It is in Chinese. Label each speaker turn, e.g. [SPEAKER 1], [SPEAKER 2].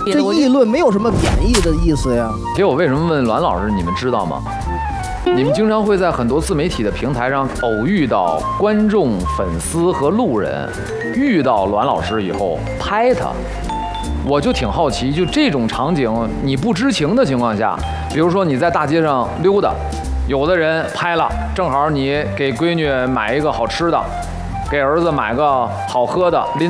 [SPEAKER 1] 这议论没有什么贬义的意思呀。
[SPEAKER 2] 其实我为什么问栾老师，你们知道吗？你们经常会在很多自媒体的平台上偶遇到观众、粉丝和路人遇到栾老师以后拍他，我就挺好奇，就这种场景你不知情的情况下，比如说你在大街上溜达，有的人拍了，正好你给闺女买一个好吃的，给儿子买个好喝的，拎